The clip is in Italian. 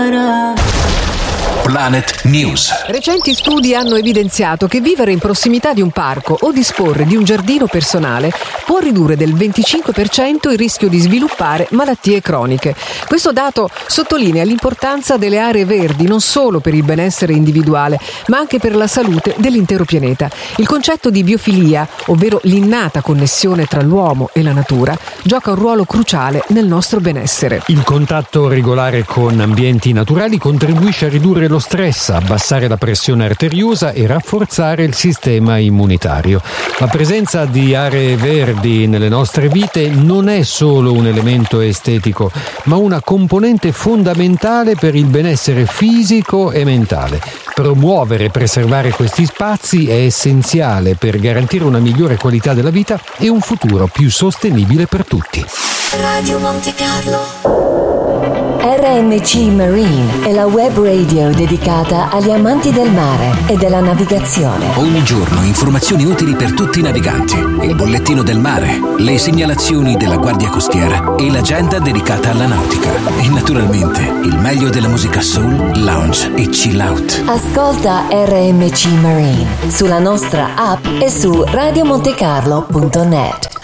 Planet News. Recenti studi hanno evidenziato che vivere in prossimità di un parco o disporre di un giardino personale può ridurre del 25% il rischio di sviluppare malattie croniche. Questo dato sottolinea l'importanza delle aree verdi non solo per il benessere individuale, ma anche per la salute dell'intero pianeta. Il concetto di biofilia, ovvero l'innata connessione tra l'uomo e la natura, gioca un ruolo cruciale nel nostro benessere. Il contatto regolare con ambienti naturali contribuisce a ridurre lo stress, abbassare la pressione arteriosa e rafforzare il sistema immunitario. La presenza di aree verdi nelle nostre vite non è solo un elemento estetico, ma una componente fondamentale per il benessere fisico e mentale. Promuovere e preservare questi spazi è essenziale per garantire una migliore qualità della vita e un futuro più sostenibile per tutti. Radio Monte Carlo. RMC Marine è la web radio dedicata agli amanti del mare e della navigazione. Ogni giorno informazioni utili per tutti i naviganti, il bollettino del mare, le segnalazioni della Guardia Costiera e l'agenda dedicata alla nautica. E naturalmente il meglio della musica soul, lounge e chill out. Ascolta RMC Marine sulla nostra app e su radiomontecarlo.net.